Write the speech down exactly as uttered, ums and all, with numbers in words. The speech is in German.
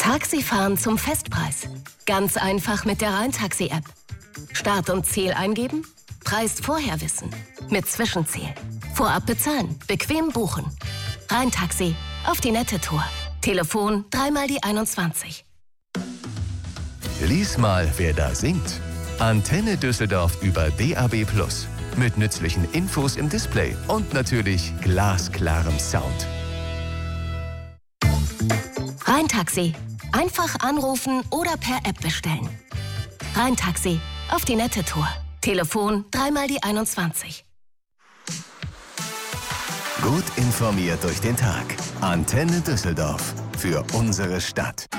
Taxifahren zum Festpreis. Ganz einfach mit der Rhein-Taxi-App. Start und Ziel eingeben, Preis vorher wissen. Mit Zwischenziel. Vorab bezahlen, bequem buchen. Rhein-Taxi, auf die nette Tour. Telefon dreimal die einundzwanzig. Lies mal, wer da singt. Antenne Düsseldorf über D A B plus. Mit nützlichen Infos im Display und natürlich glasklarem Sound. Rhein-Taxi. Einfach anrufen oder per App bestellen. Rhein-Taxi, auf die nette Tour. Telefon dreimal die einundzwanzig. Gut informiert durch den Tag. Antenne Düsseldorf. Für unsere Stadt.